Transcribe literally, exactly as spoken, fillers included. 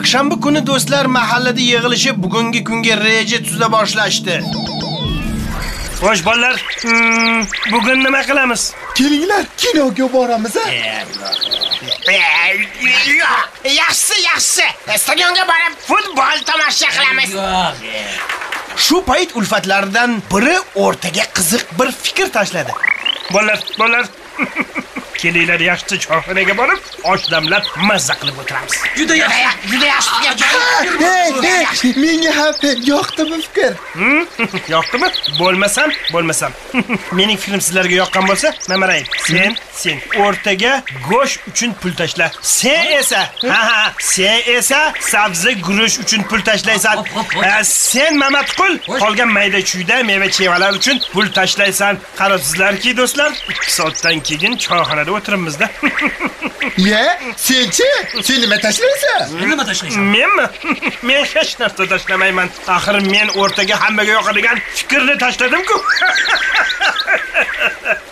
Yakshanba kuni do'stlar mahallada yig'ilishib, bugungi kunga reja tuza boshlashdi. Xo'sh bolalar, bugun nima qilamiz? Kelinglar, kinoga boramiz a? Yaxshi, yaxshi. Stadionga borib futbol tomosha qilamiz. Shu payt ulfatlaridan biri o'rtaga qiziq bir fikr tashladi. Bolalar, bolalar, kelinglar yaxshi choyxonaga borib, osh damlab mazza qilib o'tiramiz. Juda yaxshi, juda yaxshi. Hey, hey, menga ham yoqdi bu fikr. Yoqdimi? Bo'lmasam, bo'lmasam. Mening fikrim sizlarga yoqqan bo'lsa, Mamarayim, sen, sen o'rtaga go'sht uchun pul tashla. Sen esa, ha ha, sen esa sabzi guruch uchun pul tashlaysan. Sen Mamatqul qolgan mayda chuyda meva-chevalar uchun pul tashlaysan. Qarabsizlarki, do'stlar, ikki soatdan keyin choyxonada o'tiribmizda. Ye, senchi? Sen nima tashlaysan? Nima tashlaysan? Menmi? Men hech narsa tashlamayman. Axir men o'rtaga hammaga yoqadigan fikrni tashladim-ku.